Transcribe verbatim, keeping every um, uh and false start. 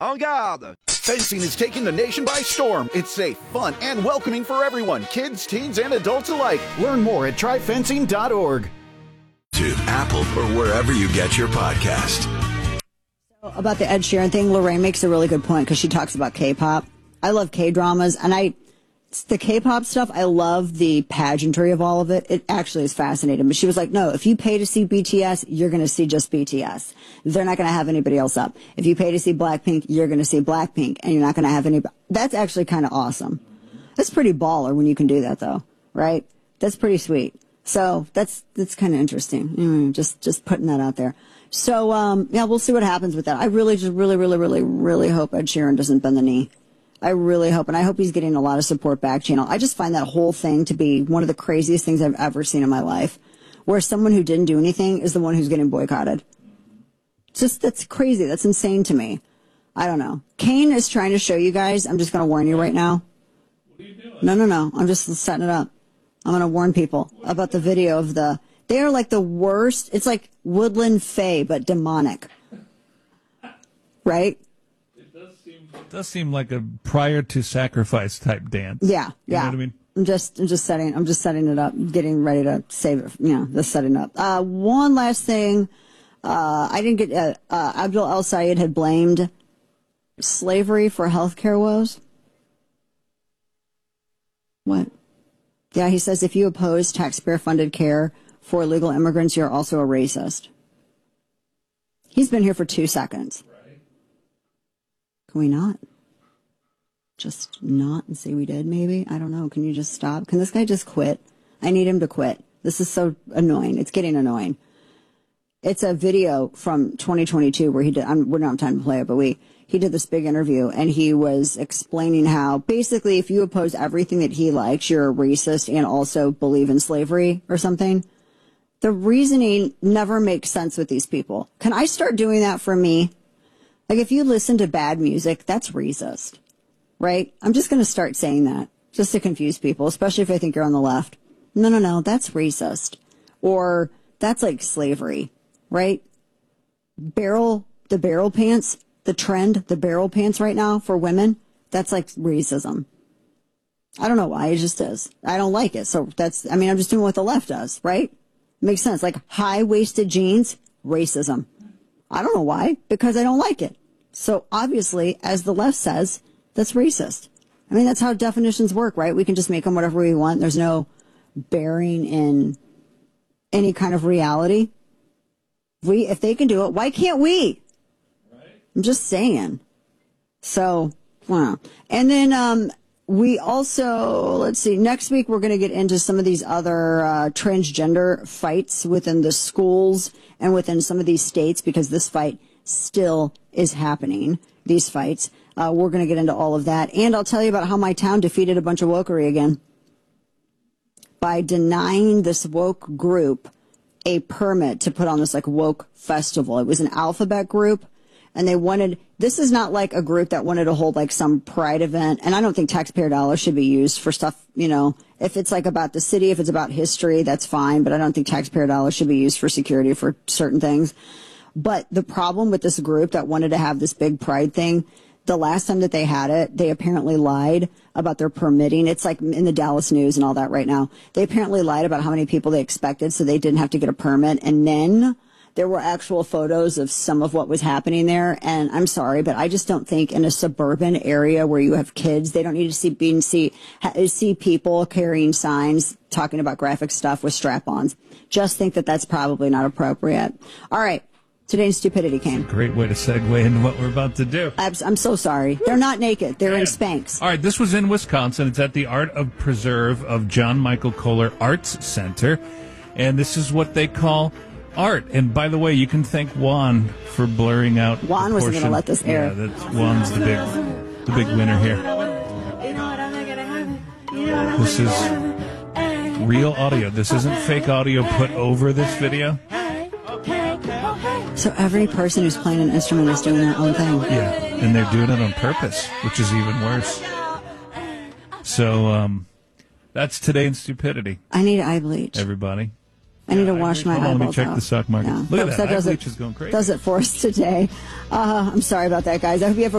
En garde! Fencing is taking the nation by storm. It's safe, fun, and welcoming for everyone, kids, teens, and adults alike. Learn more at try fencing dot org. To Apple or wherever you get your podcast. About the Ed Sheeran thing, Lorraine makes a really good point because she talks about K-pop. I love K-dramas, and I the K-pop stuff, I love the pageantry of all of it. It actually is fascinating. But she was like, no, if you pay to see B T S, you're going to see just B T S. They're not going to have anybody else up. If you pay to see Blackpink, you're going to see Blackpink, and you're not going to have anybody. That's actually kind of awesome. That's pretty baller when you can do that, though, right? That's pretty sweet. So that's that's kind of interesting. Mm, just just putting that out there. So, um, yeah, we'll see what happens with that. I really, just really, really, really, really hope Ed Sheeran doesn't bend the knee. I really hope, and I hope he's getting a lot of support back channel. I just find that whole thing to be one of the craziest things I've ever seen in my life, where someone who didn't do anything is the one who's getting boycotted. Just, that's crazy. That's insane to me. I don't know. Kane is trying to show you guys. I'm just going to warn you right now. What are you doing? No, no, no. I'm just setting it up. I'm going to warn people about the video of the, they are like the worst. It's like Woodland Fae, but demonic. Right? It does seem like a prior to sacrifice type dance. Yeah, yeah. You know what I mean? I'm just, I'm just setting, I'm just setting it up, getting ready to save it. You know, just setting up. Uh, one last thing. Uh, I didn't get, uh, uh, Abdul El Sayed had blamed slavery for healthcare woes. What? Yeah, he says if you oppose taxpayer-funded care for illegal immigrants, you're also a racist. He's been here for two seconds. Right. Can we not? Just not and say we did, maybe? I don't know. Can you just stop? Can this guy just quit? I need him to quit. This is so annoying. It's getting annoying. It's a video from twenty twenty-two where he did, I'm, we don't have time to play it, but we, he did this big interview and he was explaining how basically if you oppose everything that he likes, you're a racist and also believe in slavery or something. The reasoning never makes sense with these people. Can I start doing that for me? Like if you listen to bad music, that's racist, right? I'm just going to start saying that just to confuse people, especially if I think you're on the left. No, no, no, that's racist. Or that's like slavery. Right? Barrel, the barrel pants, the trend, the barrel pants right now for women, that's like racism. I don't know why, it just is. I don't like it. So that's, I mean, I'm just doing what the left does, right? Makes sense. Like high-waisted jeans, racism. I don't know why, because I don't like it. So obviously, as the left says, that's racist. I mean, that's how definitions work, right? We can just make them whatever we want. There's no bearing in any kind of reality. We, if they can do it, why can't we? Right. I'm just saying. So, wow. And then um, we also, let's see, next week we're going to get into some of these other uh, transgender fights within the schools and within some of these states because this fight still is happening, these fights. Uh, we're going to get into all of that. And I'll tell you about how my town defeated a bunch of wokery again by denying this woke group a permit to put on this like woke festival. It was an alphabet group and they wanted, this is not like a group that wanted to hold like some pride event. And I don't think taxpayer dollars should be used for stuff, you know, if it's like about the city, if it's about history, that's fine. But I don't think taxpayer dollars should be used for security for certain things. But the problem with this group that wanted to have this big pride thing, the last time that they had it, they apparently lied about their permitting. It's like in the Dallas News and all that right now. They apparently lied about how many people they expected, so they didn't have to get a permit. And then there were actual photos of some of what was happening there. And I'm sorry, but I just don't think in a suburban area where you have kids, they don't need to see being see see people carrying signs talking about graphic stuff with strap-ons. Just think that that's probably not appropriate. All right. Today's stupidity came. Great way to segue into what we're about to do. I'm, I'm so sorry. They're not naked. They're in Spanx. All right, this was in Wisconsin. It's at the Art of Preserve of John Michael Kohler Arts Center. And this is what they call art. And by the way, you can thank Juan for blurring out Juan wasn't going to let this air. Yeah, that's, Juan's the big, the big winner here. This is real audio. This isn't fake audio put over this video. So every person who's playing an instrument is doing their own thing. Yeah, and they're doing it on purpose, which is even worse. So um, that's Today in Stupidity. I need eye bleach. Everybody. I need yeah, to wash my eyeballs out. Let me check out. the stock market. Yeah. Look Folks, at that. that Eye does bleach it, is going crazy. Does it for us today. Uh, I'm sorry about that, guys. I hope you have a